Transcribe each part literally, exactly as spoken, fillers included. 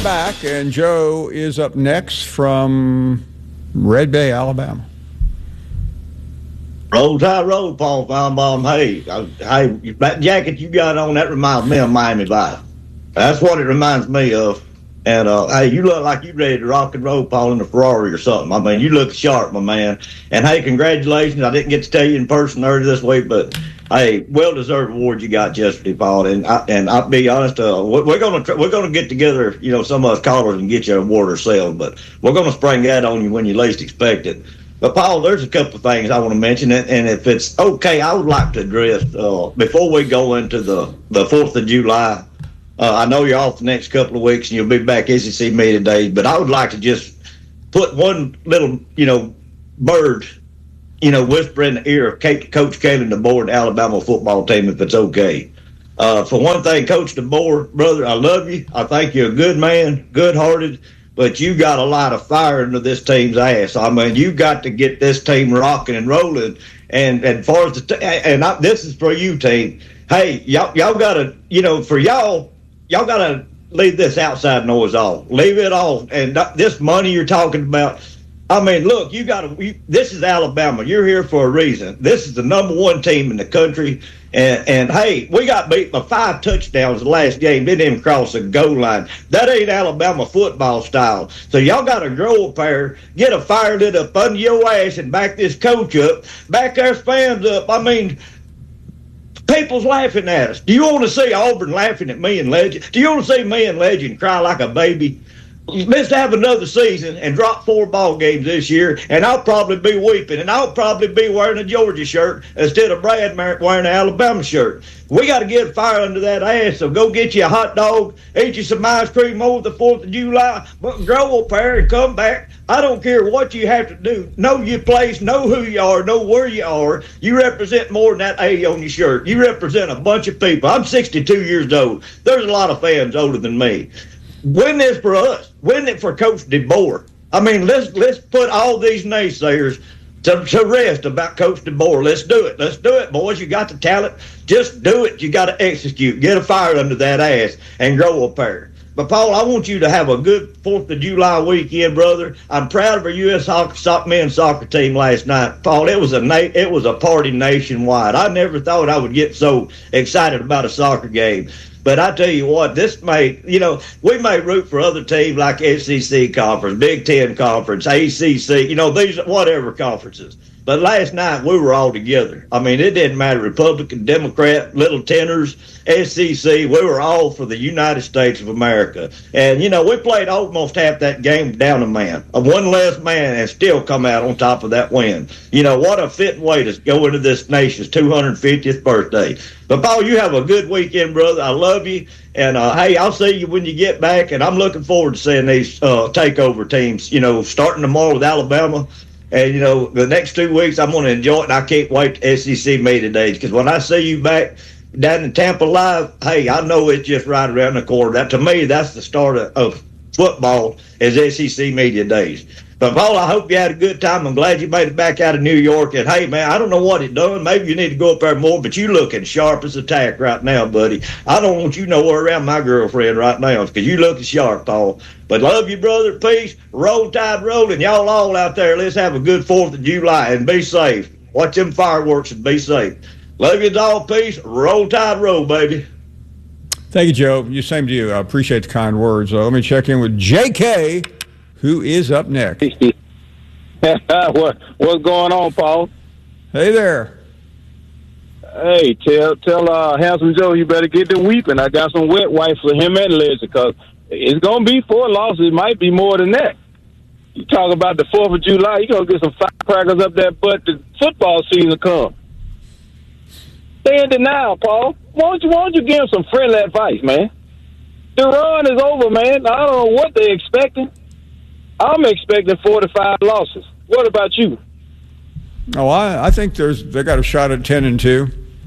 back, and Joe is up next from Red Bay, Alabama. Roll Tide, roll, Paul Feinbaum. Hey, uh, hey, that jacket you got on, that reminds me of Miami Vice. That's what it reminds me of. And, uh, hey, you look like you ready to rock and roll, Paul, in a Ferrari or something. I mean, you look sharp, my man. And, hey, congratulations. I didn't get to tell you in person earlier this week, but, hey, well-deserved award you got yesterday, Paul. And, I, and I'll be honest, uh, we're going to we're gonna get together, you know, some of us callers and get you an award ourselves, but we're going to spring that on you when you least expect it. But, Paul, there's a couple of things I want to mention, and if it's okay, I would like to address, uh, before we go into the, the fourth of July, uh, I know you're off the next couple of weeks, and you'll be back S E C Media Days, but I would like to just put one little, you know, bird, you know, whisper in the ear of Coach Kalen DeBoer and the Alabama football team, if it's okay. Uh, for one thing, Coach DeBoer, brother, I love you. I think you're a good man, good-hearted, but you got a lot of fire into this team's ass. I mean, you got to get this team rocking and rolling. And and far as the t- and I, this is for you, team. Hey, y'all y'all got to, you know, for y'all, y'all got to leave this outside noise off. Leave it off. And this money you're talking about, I mean, look, you got to. This is Alabama. You're here for a reason. This is the number one team in the country. And, and hey, we got beat by five touchdowns the last game. Didn't even cross the goal line. That ain't Alabama football style. So y'all got to grow up there, get a fire lit up under your ass, and back this coach up, back our fans up. I mean, people's laughing at us. Do you want to see Auburn laughing at me and Legend? Do you want to see me and Legend cry like a baby? Let's have another season and drop four ball games this year, and I'll probably be weeping, and I'll probably be wearing a Georgia shirt instead of Brad wearing an Alabama shirt. We got to get fire under that ass, so go get you a hot dog, eat you some ice cream over the fourth of July, but grow up there and come back. I don't care what you have to do. Know your place, know who you are, know where you are. You represent more than that A on your shirt. You represent a bunch of people. I'm sixty-two years old. There's a lot of fans older than me. Win this for us. Win it for Coach DeBoer. I mean, let's let's put all these naysayers to, to rest about Coach DeBoer. Let's do it. Let's do it, boys. You got the talent. Just do it. You got to execute. Get a fire under that ass and grow up there. But, Paul, I want you to have a good fourth of July weekend, brother. I'm proud of our U S Soccer, soccer, men's soccer team last night. Paul, it was a na- it was a party nationwide. I never thought I would get so excited about a soccer game. But I tell you what, this may, you know, we may root for other teams like S E C Conference, Big Ten Conference, A C C, you know, these whatever conferences. But last night we were all together. I mean, it didn't matter, Republican, Democrat, Little Tenors, S E C. We were all for the United States of America. And, you know, we played almost half that game down a man, a one less man, and still come out on top of that win. You know, what a fitting way to go into this nation's two hundred fiftieth birthday. But, Paul, you have a good weekend, brother. I love you. And, uh, hey, I'll see you when you get back. And I'm looking forward to seeing these uh, takeover teams, you know, starting tomorrow with Alabama. And, you know, the next two weeks I'm going to enjoy it, and I can't wait to S E C Media Days, because when I see you back down in Tampa Live, hey, I know it's just right around the corner. That, to me, that's the start of, of football is S E C Media Days. But, Paul, I hope you had a good time. I'm glad you made it back out of New York. And, hey, man, I don't know what it done. Maybe you need to go up there more, but you looking sharp as a tack right now, buddy. I don't want you nowhere around my girlfriend right now because you looking sharp, Paul. But love you, brother. Peace. Roll Tide rolling. Y'all all out there, let's have a good fourth of July and be safe. Watch them fireworks and be safe. Love you all. Peace. Roll Tide roll, baby. Thank you, Joe. You same to you. I appreciate the kind words. Uh, let me check in with J K, who is up next. what, what's going on, Paul? Hey there. Hey, tell tell uh, Handsome Joe you better get to weeping. I got some wet wipes for him and Legend, because it's going to be four losses. It might be more than that. You talk about the fourth of July, you're going to get some firecrackers up there, but the football season come. Stay in denial, Paul. Why don't you, why don't you give them some friendly advice, man? The run is over, man. I don't know what they're expecting. I'm expecting four to five losses. What about you? Oh, I, I think there's they got a shot at ten and two.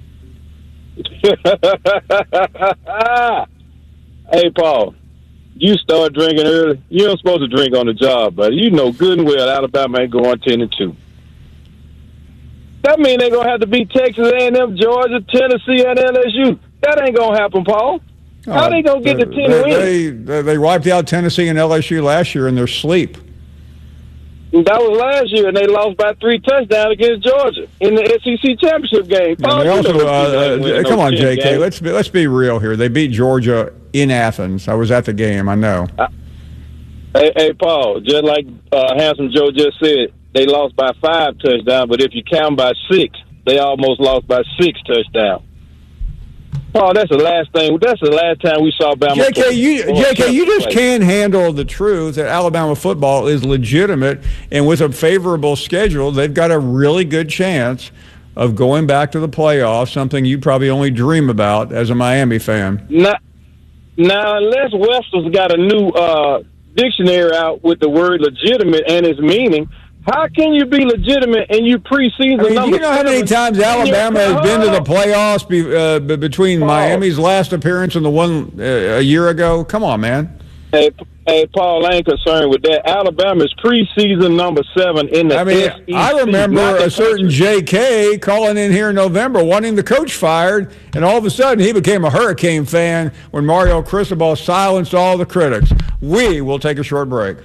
Hey, Paul, you start drinking early. You ain't supposed to drink on the job, but you know good and well Alabama ain't going ten and two. That means they're gonna have to beat Texas A and M, Georgia, Tennessee, and L S U. That ain't gonna happen, Paul. How they gonna get the ten they, wins? They, they wiped out Tennessee and L S U last year in their sleep. That was last year, and they lost by three touchdowns against Georgia in the S E C championship game. Yeah, they also, uh, uh, come on, J K. Game. Let's be, let's be real here. They beat Georgia in Athens. I was at the game. I know. Uh, hey, hey, Paul. Just like uh, Handsome Joe just said, they lost by five touchdowns. But if you count by six, they almost lost by six touchdowns. Paul, that's the last thing. That's the last time we saw Bama. J K, you, J K, you just can't handle the truth that Alabama football is legitimate, and with a favorable schedule, they've got a really good chance of going back to the playoffs, something you probably only dream about as a Miami fan. Now, now unless Webster's got a new uh, dictionary out with the word legitimate and its meaning, how can you be legitimate and you preseason? I mean, number do you know how many times Alabama has been to the playoffs be, uh, b- between Paul. Miami's last appearance and the one uh, a year ago? Come on, man. Hey, hey, Paul, I ain't concerned with that. Alabama's preseason number seven in the I mean, S E C. I remember a certain J K calling in here in November wanting the coach fired, and all of a sudden he became a Hurricane fan when Mario Cristobal silenced all the critics. We will take a short break.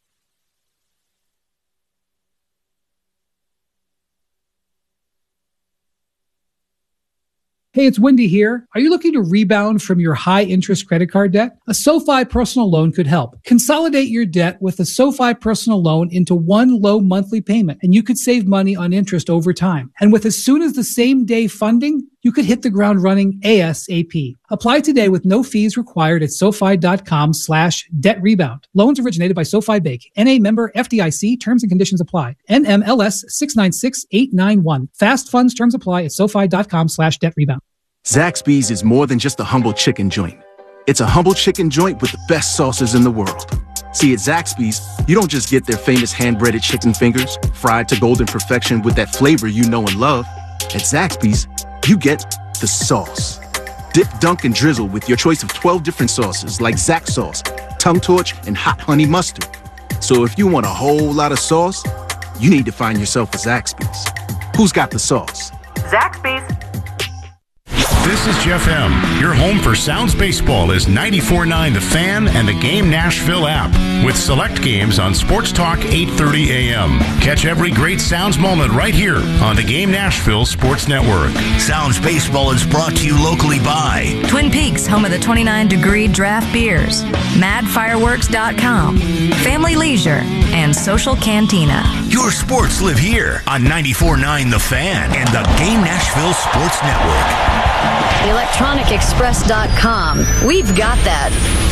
Hey, it's Wendy here. Are you looking to rebound from your high-interest credit card debt? A SoFi personal loan could help. Consolidate your debt with a SoFi personal loan into one low monthly payment, and you could save money on interest over time. And with as soon as the same day funding, you could hit the ground running ASAP. Apply today with no fees required at SoFi.com slash debt rebound. Loans originated by SoFi Bank. N A member F D I C. Terms and conditions apply. N M L S six nine six eight nine one. Fast funds terms apply at SoFi.com slash debt rebound. Zaxby's is more than just a humble chicken joint. It's a humble chicken joint with the best sauces in the world. See, at Zaxby's, you don't just get their famous hand-breaded chicken fingers, fried to golden perfection with that flavor you know and love. At Zaxby's, you get the sauce. Dip, dunk, and drizzle with your choice of twelve different sauces like Zax sauce, tongue torch, and hot honey mustard. So if you want a whole lot of sauce, you need to find yourself a Zaxby's. Who's got the sauce? Zaxby's. This is Jeff M. Your home for Sounds Baseball is ninety-four point nine The Fan and the Game Nashville app with select games on Sports Talk eight thirty a.m. Catch every great Sounds moment right here on the Game Nashville Sports Network. Sounds Baseball is brought to you locally by Twin Peaks, home of the twenty-nine degree draft beers, mad fireworks dot com, Family Leisure, and Social Cantina. Your sports live here on ninety-four point nine The Fan and the Game Nashville Sports Network. electronic express dot com. We've got that.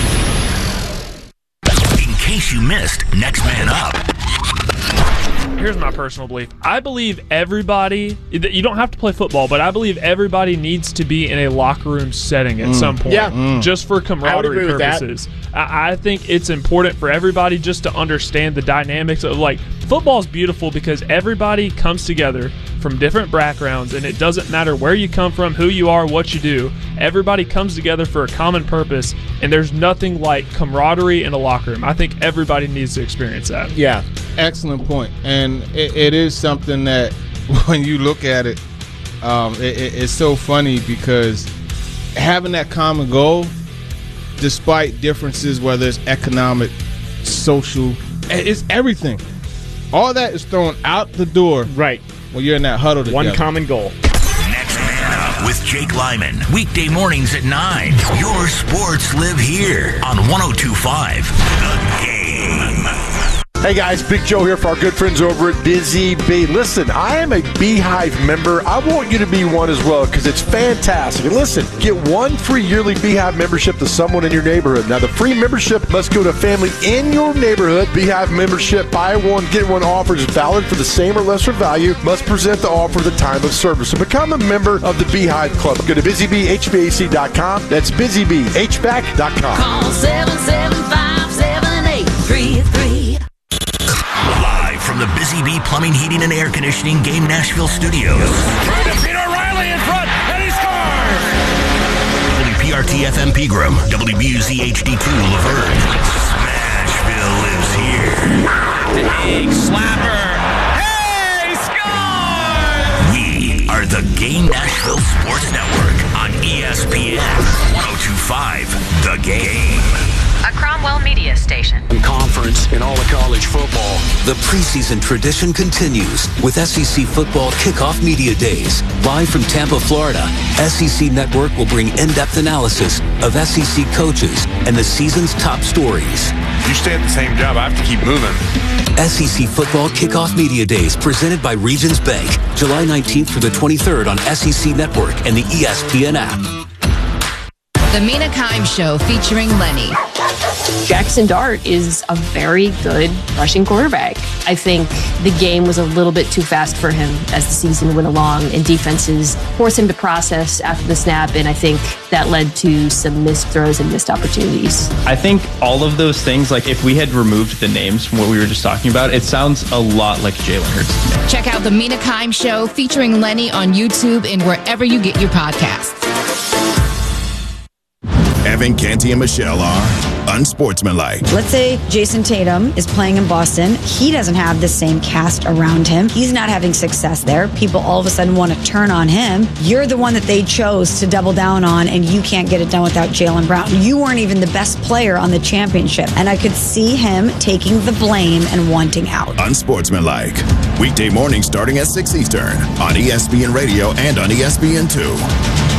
In case you missed Next Man Up. Here's my personal belief. I believe everybody, you don't have to play football, but I believe everybody needs to be in a locker room setting at mm. some point. Yeah. Mm. Just for camaraderie purposes. I, I think it's important for everybody just to understand the dynamics of, like, football's beautiful because everybody comes together from different backgrounds, and it doesn't matter where you come from, who you are, what you do. Everybody comes together for a common purpose, and there's nothing like camaraderie in a locker room. I think everybody needs to experience that. Yeah, excellent point. And it, it is something that when you look at it, um, it, it, it's so funny because having that common goal, despite differences, whether it's economic, social, it's everything. All that is thrown out the door. Right. When you're in that huddle together. One common goal. Next Man Up with Jake Lyman. Weekday mornings at nine. Your sports live here on one oh two point five The Game. Hey guys, Big Joe here for our good friends over at Busy Bee. Listen, I am a Beehive member. I want you to be one as well because it's fantastic. And listen, get one free yearly Beehive membership to someone in your neighborhood. Now, the free membership must go to a family in your neighborhood. Beehive membership, buy one, get one offer is valid for the same or lesser value. Must present the offer at the time of service. So become a member of the Beehive Club. Go to busy bee h v a c dot com. That's busy bee h v a c dot com. Call seven seven five, seven eight three three. Live from the Busy Bee Plumbing, Heating, and Air Conditioning Game Nashville Studios. Trying to beat O'Reilly in front, and he scores! W P R T F M Pegram, W B U Z H D two Laverne. Smashville lives here. Big slapper. Hey, he scores! We are the Game Nashville Sports Network on E S P N one oh two point five radio station. Conference in all of college football. The preseason tradition continues with S E C Football Kickoff Media Days. Live from Tampa, Florida, S E C Network will bring in-depth analysis of S E C coaches and the season's top stories. You stay at the same job, I have to keep moving. S E C Football Kickoff Media Days presented by Regions Bank, July nineteenth through the twenty-third on S E C Network and the E S P N app. The Mina Kimes Show featuring Lenny. Jackson Dart is a very good rushing quarterback. I think the game was a little bit too fast for him as the season went along, and defenses forced him to process after the snap, and I think that led to some missed throws and missed opportunities. I think all of those things, like if we had removed the names from what we were just talking about, it sounds a lot like Jalen Hurts. Check out The Mina Kimes Show featuring Lenny on YouTube and wherever you get your podcasts. Evan Canty and Michelle are unsportsmanlike. Let's say Jason Tatum is playing in Boston. He doesn't have the same cast around him. He's not having success there. People all of a sudden want to turn on him. You're the one that they chose to double down on, and you can't get it done without Jaylen Brown. You weren't even the best player on the championship. And I could see him taking the blame and wanting out. Unsportsmanlike. Weekday mornings starting at six Eastern on E S P N Radio and on E S P N two.